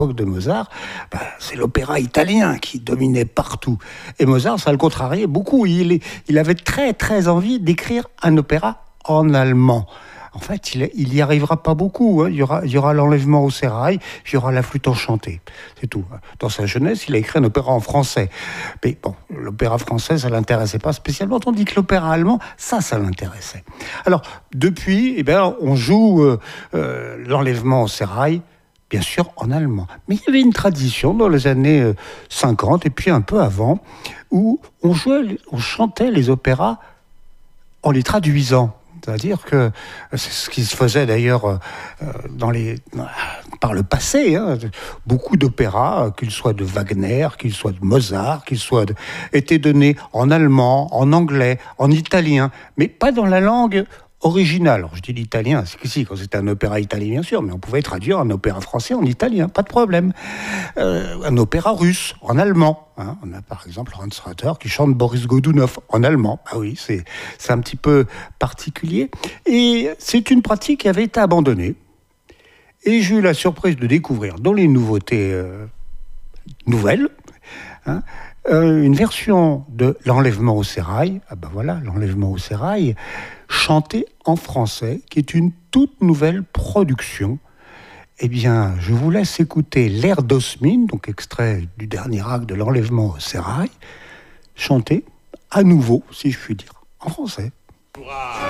de Mozart, c'est l'opéra italien qui dominait partout. Et Mozart, ça le contrariait beaucoup. Il avait très, très envie d'écrire un opéra en allemand. En fait, il y arrivera pas beaucoup. Il y aura l'enlèvement au sérail, il y aura la flûte enchantée. C'est tout. Dans sa jeunesse, il a écrit un opéra en français. Mais bon, l'opéra français, ça l'intéressait pas spécialement, tandis que l'opéra allemand, ça l'intéressait. Alors, depuis, on joue l'enlèvement au sérail, bien sûr en allemand. Mais il y avait une tradition dans les années 50 et puis un peu avant, où on chantait les opéras en les traduisant. C'est-à-dire que c'est ce qui se faisait d'ailleurs par le passé. Beaucoup d'opéras, qu'ils soient de Wagner, qu'ils soient de Mozart, étaient donnés en allemand, en anglais, en italien, mais pas dans la langue original. Alors, je dis l'italien, c'est qu'ici, quand c'était un opéra italien, bien sûr, mais on pouvait traduire un opéra français en italien, pas de problème. Un opéra russe, en allemand. On a par exemple Hans Ratter qui chante Boris Godunov en allemand. Ah oui, c'est un petit peu particulier. Et c'est une pratique qui avait été abandonnée. Et j'ai eu la surprise de découvrir dans les nouveautés nouvelles, une version de l'enlèvement au sérail. L'enlèvement au sérail, chanté en français, qui est une toute nouvelle production. Eh bien, je vous laisse écouter l'air d'Osmine, donc extrait du dernier acte de l'enlèvement au sérail, chanté à nouveau, si je puis dire, en français.